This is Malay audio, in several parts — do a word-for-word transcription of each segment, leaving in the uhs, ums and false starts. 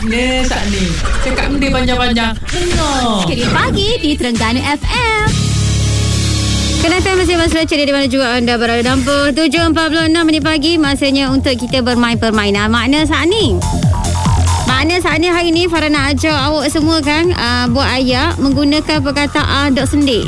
Ni saat ni cakap benda panjang-panjang. Dengar Ceria Pagi di Terengganu F M. Kenapa masih masih ceria di mana juga anda berada dalam pukul tujuh empat puluh enam minit pagi. Masanya untuk kita bermain permainan. Makna saat ni Makna saat ni hari ni Farah nak ajak awak semua kan uh, buat ayak menggunakan perkataan dok sendik.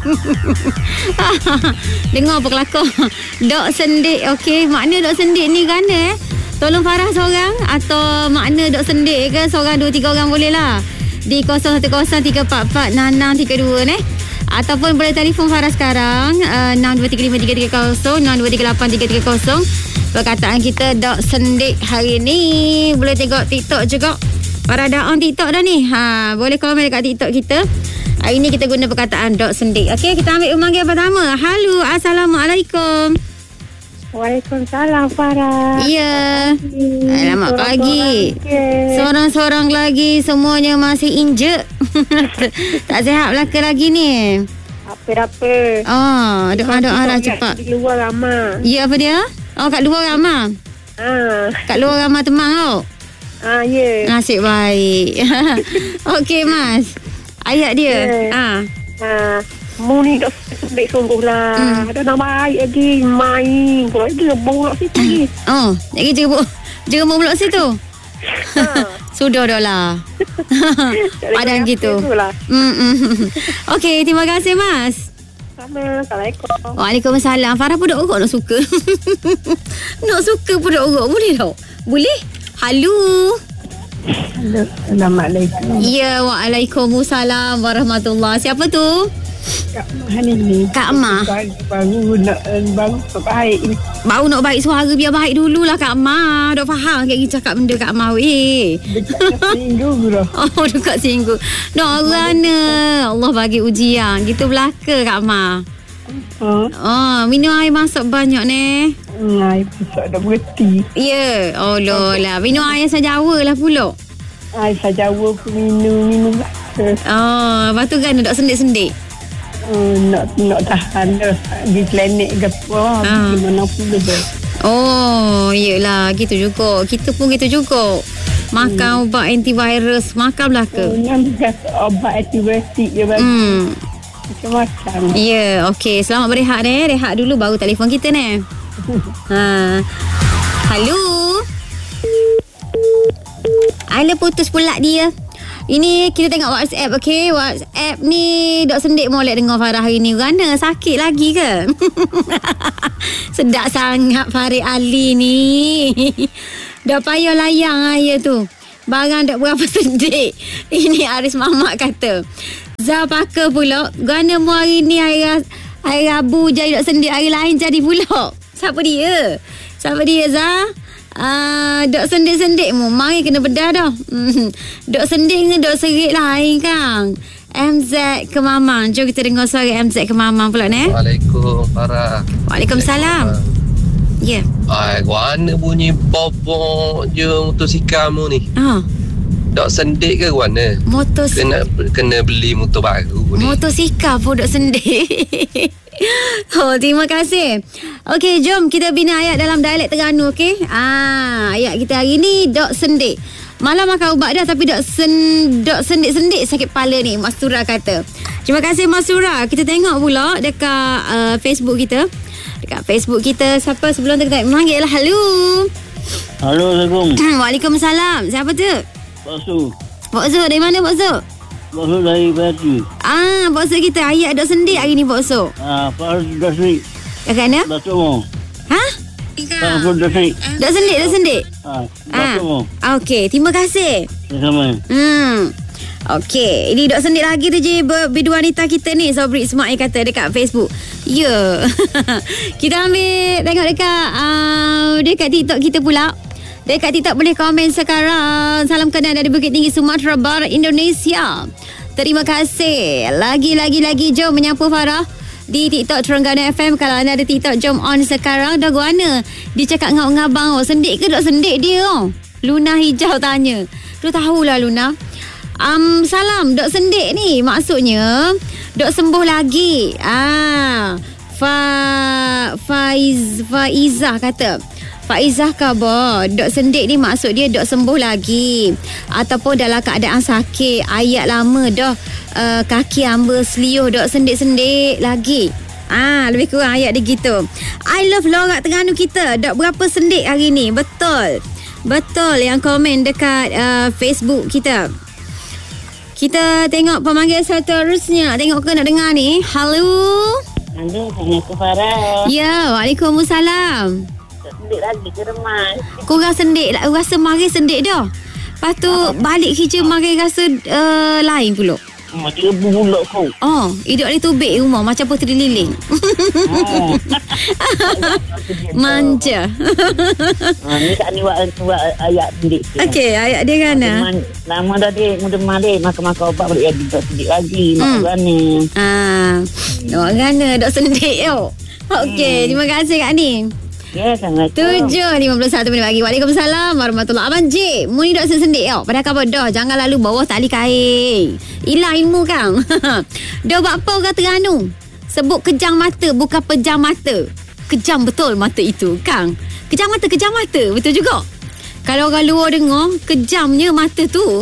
Dengar apa kelakar. Dok sendik. Okey, makna dok sendik ni kan eh? Tolong Farah seorang atau makna dok sendik ke seorang dua tiga orang boleh lah. Di kosong satu kosong tiga empat empat enam enam tiga dua ni. Ataupun boleh telefon Farah sekarang uh, enam dua tiga lima tiga tiga kosong enam dua tiga lapan tiga tiga kosong. Perkataan kita dok sendik hari ni. Boleh tengok TikTok juga. Farah dah on TikTok dah ni. Ha, boleh komen dekat TikTok kita. Hari ni kita guna perkataan dok sendik. Okey, kita ambil umangnya pertama. Halo, Assalamualaikum. Waalaikumsalam Farah. Ya. Selamat pagi. Seorang-seorang lagi semuanya masih injek. Tak sihat belaka lagi ni. Apa-apa. Oh, doa-doa lah cepat. Di luar ramah. Ya, apa dia? Oh, kat luar ramah. Ha. Kat luar ramah temang tau. Ha, ya. Nasib baik. Okey, Mas. Ayat dia. Yeah. Ha. Ha. Mu ni dah baik sungguh lah. Hmm. Dah nak baik lagi. Main. Kalau lagi rebung pulak situ. Oh, lagi jeruk. Jeruk pulak situ. Ha. Sudah dah lah. Padan gitu. Mm-mm. Okey, terima kasih, Mas. Sama. Assalamualaikum. Waalaikumsalam. Farah pun dah urut nak suka. Nak suka pun dah urut. Boleh tak? Boleh? Halo. Assalamualaikum. Ya, waalaikumsalam warahmatullahi. Siapa tu? Kak Mah ni. Kak Mah. Baru nak baru baik ni. Baru nak baik suara biar baik dululah Kak Mah. Dah faham kayak cakap benda Kak Mah weh. Dekat singgung dah. Oh, dekat singgung. Nak rana. Allah bagi ujian. Gitu belaka Kak Mah. Ha. Oh, minum air masuk banyak ni. Air besar dah berhenti. Ya. Yeah. Oh, lolah. Minum air asal Jawa lah pula. Air asal Jawa pun minum. Minum lah. Oh, lepas tu kan duduk sendik-sendik. Uh, nak nak tahan dah di klinik ke apa ha. Gimana pun dah. Oh, iyalah gitu juga. Kita pun gitu juga. Makan hmm. ubat antivirus, makan belaka. Oh, yang kata obat antibiotik je bagi. Hmm. Macam-macam. Ya, yeah, okey. Selamat berehat ni. Rehat dulu baru telefon kita ni. Ha. Halo. Ala putus pula dia. Ini kita tengok WhatsApp, okey. WhatsApp ni dok sendik molek dengar Farah hari ni. Kerana sakit lagi ke? Sedap sangat Farid Ali ni. Dah payah layang air tu. Barang dok berapa sendik. Ini Aris Mamat kata. Zah Paka pula. Kerana mu hari ni hari, hari Rabu jadi dok sendik. Hari lain jadi pula. Siapa dia? Siapa dia Zah? Ah, uh, dok sendik-sendik mu. Mari kena bedah dah. Mm. Dok sendik dengan dok serik lain kang. M Z ke Mamang. Jom kita dengar suara M Z ke Mamang pula ni. Waalaikumsalam Farah. Waalaikumsalam. Ya. Yeah. Ai, warna bunyi bobok je motosikal mu ni. Ha. Dok sendik ke warna? Motosikal. Kena kena beli motor baru ni. Motosikal pun dok sendik. Oh, terima kasih. Okey, jom kita bina ayat dalam dialek Terengganu, okey? Ah, ayat kita hari ni dok sendik. Malam makan ubat dah tapi dok sen dok sendik-sendik sakit kepala ni, Mas Surah kata. Terima kasih Mas Surah. Kita tengok pula dekat uh, Facebook kita. Dekat Facebook kita siapa sebelum tu kita panggil lah. Halo. Halo, Assalamualaikum. Waalaikumsalam. Siapa tu? Pak Su. Pak Su, dari mana Pak Su? Pak Su dari Batu. Ah, Pak Su kita ayat dok sendik hari ni Pak Su. Ah, Pak Su dah sendik. Kat mana? Batu mo. Ha? Pak Su dah sendik. Dah sendik, dah sendik. Ah, Batu mo. Ah, okey, terima kasih. Sama. Hmm. Okey, ini dok sendik lagi tu je bidu wanita kita ni. Sobri Ismail kata dekat Facebook. Ya. Yeah. Kita ambil tengok dekat uh, dekat TikTok kita pula. Dekat TikTok boleh komen sekarang. Salam kenal dari Bukit Tinggi Sumatera Barat Indonesia. Terima kasih. Lagi-lagi-lagi jom menyapa Farah di TikTok Terengganu F M. Kalau anda ada TikTok, jom on sekarang. Dah guana. Dia cakap ngabang-ngabang. Oh, sendik ke dok sendik dia? Oh. Luna Hijau tanya. Lu tahulah Luna. Um, salam dok sendik ni. Maksudnya dok sembuh lagi. Ah, Fa Faiz Faizah kata Faizah khabar, dok sendik ni maksud dia dok sembuh lagi ataupun dalam keadaan sakit. Ayat lama dah uh, kaki hamba seliuh dok sendik-sendik lagi. Ah, lebih kurang ayat dia gitu. I love lorak Terengganu kita. Dok berapa sendik hari ni? Betul. Betul yang komen dekat uh, Facebook kita. Kita tengok pemanggil seterusnya. Tengok ke nak dengar ni? Halo. Halo, Assalamualaikum Farah. Ya, Waalaikumsalam. Sendik lagi ke remas? Korang sendik lah. Rasa mari sendik dah. Lepas tu balik kerja mari rasa uh, lain pula. Macam rebu mulut kau. Oh, hidup ni tubik rumah macam puteri liling. Oh. Manja. Ha, ni tak ni buat, buat ayat sendik. Okey, ayat dia kan? Lama dah dek, muda malik makan-makan obat balik lagi tak sendik lagi. Nak Hmm. berani. Ah, dok gana dok sendik yo. Okey, terima kasih Kak Ni. Ya, Assalamualaikum. tujuh lima puluh satu minit pagi. Waalaikumsalam warahmatullahi wabarakatuh. Abang J, mu ni dok sendik yo. Pada khabar dah, jangan lalu bawah tali kain. Hilang ilmu kang. Dah buat apa orang Terengganu? Sebut kejang mata bukan pejam mata. Kejam betul mata itu, Kang. Kejam mata, kejam mata. Betul juga. Kalau orang luar dengar, kejamnya mata tu.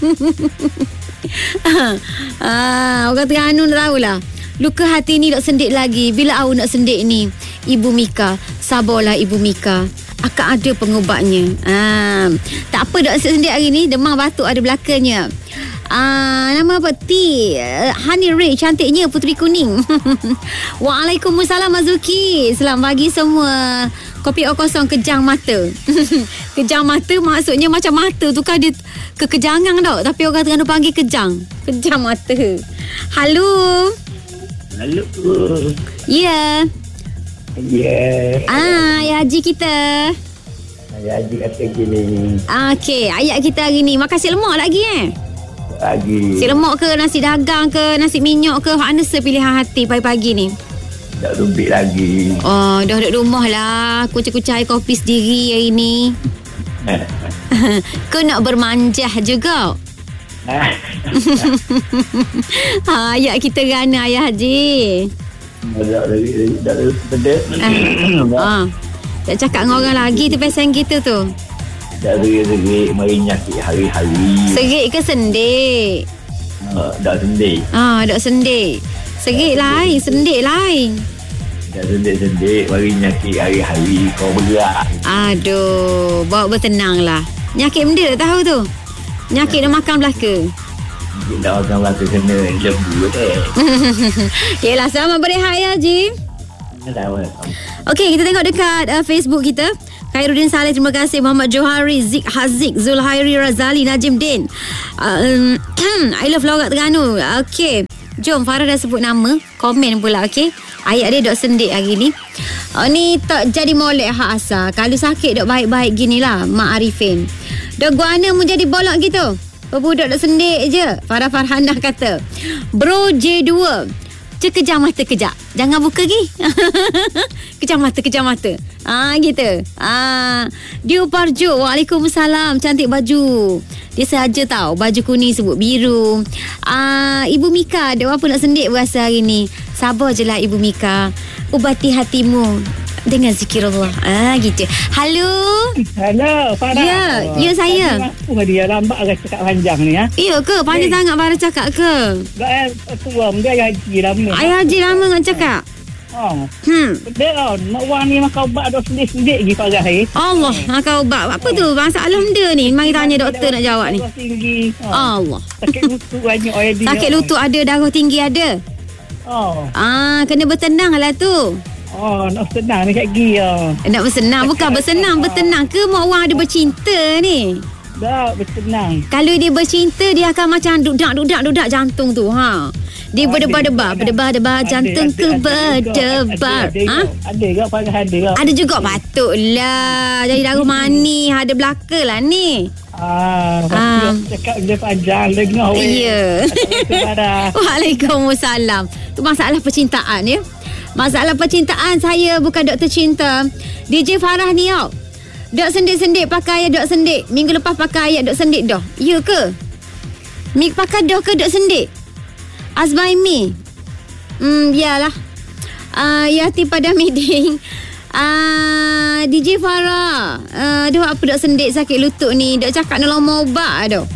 ah, orang Terengganu tahulah. Luka hati ni dok sendik lagi. Bila awak nak sendik ni? Ibu Mika, sabarlah Ibu Mika. Akan ada pengubatnya. Ah, tak apa dok sendik hari ni. Demam batuk ada belakangnya. Ah, nama apa? T. Uh, Honey Ray, cantiknya Puteri Kuning. Waalaikumsalam Azuki. Selamat pagi semua. Kopi O kosong kejang mata. Kejang mata maksudnya macam mata tu kan dia kekejangan tau. Tapi orang Terengganu panggil kejang. Kejang mata. Halo. Halo. Ya. Ya. Ah, ya Haji kita. Saya Haji kata gini. Ah, okey, ayat kita hari ni. Makan nasi lemak lagi eh? Lagi. Nasi lemak ke, nasi dagang ke, nasi minyak ke, mana pilihan hati pagi-pagi ni? Tak rubik lagi. Oh, dah duduk rumah lah. Kucai-kucai kopi sendiri hari ni. Kau nak bermanjah juga. Ha, ayat kita gana Ayah Haji. Tak lagi. Tak lagi. Ah. Tak cakap dengan orang lagi tu pesan kita tu. Tak serik-serik. Mari nyakit hari-hari. Serik ke sendik? Uh, tak sendik. Ah, dok sendik. Serik lain, sendik lain. Tak sendik-sendik. Mari nyakit hari-hari. Kau bergerak. Aduh, bawa bertenang lah. Nyakit benda dah tahu tu. Nyakit dah makan belaka. Dah makan belaka kena lembu eh. Yelah, selamat berehat ya Haji. Okey, kita tengok dekat uh, Facebook kita. Khairuddin Saleh, terima kasih. Muhammad Johari, Zik Haziq, Zulhairi Razali, Najim Din. Uh, I love logat Terengganu. Okey, jom Farah dah sebut nama. Komen pula, okey. Ayat dia dok sendik hari ni. Uh, ni tak jadi molek hak asal. Kalau sakit dok baik-baik ginilah Mak Arifin. Dok guana mu jadi bolak gitu. Berbudak dok sendik je. Farah Farhanah kata. Bro J dua. Kejam mata kejap. Jangan buka lagi. Kejam mata, kejam mata. Ah, gitu. Ah, Dio Parjo. Waalaikumsalam. Cantik baju. Dia saja tahu baju kuning sebut biru. Ah, Ibu Mika, ada apa nak sendik berasa hari ni? Sabar je lah Ibu Mika. Ubati hatimu dengan zikirullah. Ah, gitu. Halo. Halo, Farah. Ya, ya saya. Apa dia lambat agak cakap panjang ni ya? Ya ke? Panjang sangat Farah cakap ke? Tak eh, tua dia Ayah Haji lama. Ayah Haji lama nak cakap. Oh. Hmm. Dia lah, nak orang ni makan ubat dok sendik-sendik lagi Farah eh. Allah, makan ubat. Apa tu? Masalah benda ni. Mari tanya doktor nak jawab ni. Darah tinggi. Oh. Allah. Sakit lutut banyak O A D. Sakit lutut ada, darah tinggi ada. Oh. Ah, kena bertenang lah tu. Oh, nak senang ni kat gi ah. Nak bersenang. Bukan bersenang, bertenang ke mau orang ada bercinta ni? Dah bersenang. Kalau dia bercinta, dia akan macam dudak-dudak-dudak jantung tu. Ha. Dia Oh, berdebar-debar, ada. berdebar-debar, Ada, jantungku ada, ada berdebar. juga. Ada, ada, Ha? ada ke Farah ada ke? Ada juga, patutlah. Jadi darah manis, ada belaka lah ni. Ah, Ah. cakap dia panjang dengar weh. Ya. Assalamualaikum Farah. Waalaikumsalam. Tu masalah percintaan ya. Masalah percintaan, saya bukan doktor cinta. D J Farah ni tau. Dok sendik-sendik pakai ayat dok sendik. Minggu lepas pakai ayat dok sendik dah. Ya ke? Mik pakai dah ke dok sendik? Azmaimi. Hmm, biarlah. Uh, Yati pada meeting. Ah, D J Farah. Uh, dia buat apa dok sendik sakit lutut ni? Dok cakap nak lama ubat dok.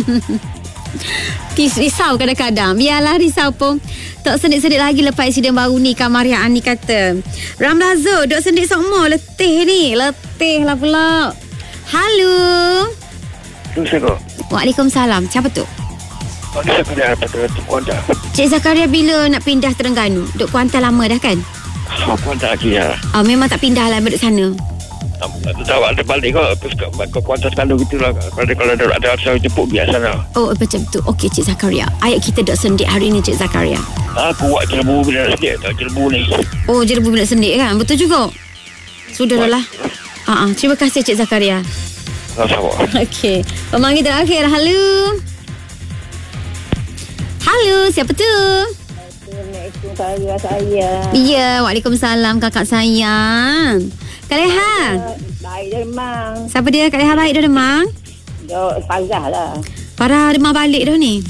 Risau kadang-kadang. Biarlah risau pun. Tak sendik-sendik lagi lepas insiden baru ni. Kamaria Ani kata. Ramlazo, dok sendik sokmo. Letih ni. Letih lah pula. Halo. Assalamualaikum. Waalaikumsalam. Siapa tu? Pak Zakaria daripada Kuantan. Cik Zakaria bila nak pindah Terengganu? Duk Kuantan lama dah kan? Oh, Kuantan lagi ya. Oh, memang tak pindah lah duduk sana. Tak ada balik kau. Terus ke Kuantan sekarang gitu lah. Kalau kalau ada ada saya jemput biasa lah. Oh, macam tu. Okey, Cik Zakaria. Ayat kita duk sendik hari ni, Cik Zakaria. Aku buat jelbu bila nak sedih. Tak jelbu ni. Oh, jelbu bila sendik kan? Betul juga. Sudahlah. Ah, uh-uh. Terima kasih Cik Zakaria. Sama-sama. Okey. Pemanggil terakhir. Halo. Halo, siapa tu? Assalamualaikum saya saya. Ya, Waalaikumsalam kakak sayang. Kak Leha. Baik Demang. Siapa dia? Kak Leha baik dah Demang? Dok Farah lah. Farah Demang balik dah ni.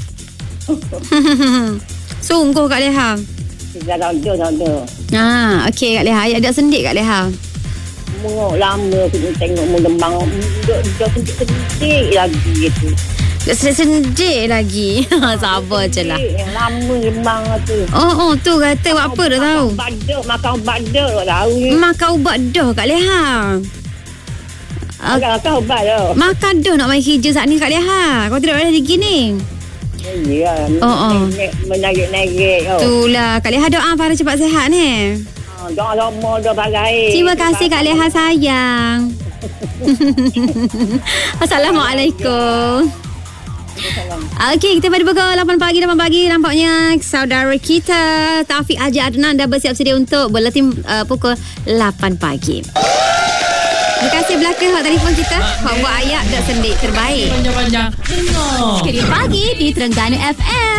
Sungguh Kak Leha. Kita dah dah dah dah. Ah, okey Kak Leha. Ayat dah sendik Kak Leha. Mengok lama kita tengok mu Demang. Dok dok sedikit lagi gitu. Dah sendik lagi. Sabar je lah. Yang lama Demang tu. Oh, oh tu kata buat apa dah tahu. Badak, makan badak dah tahu ni. Makan ubat dah Kak Leha. Makan makan ubat dah. Makan dah nak main kerja saat ni Kak Leha. Kau tidak boleh gini. Ya. Oh, oh. Menarik-narik. Itulah. Kak Leha doa Farah cepat sihat ni. Doa lama dah bagai. Terima kasih Kak Leha sayang. Assalamualaikum. Okey, kita pada pukul lapan pagi lapan pagi nampaknya saudara kita Taufik Haji Adnan dah bersiap sedia untuk buletin uh, pukul lapan pagi. Terima kasih belakang hot telefon kita. Hot buat ayat dak sendik terbaik. Panjang-panjang. Dengar. Sekali pagi di Terengganu F M.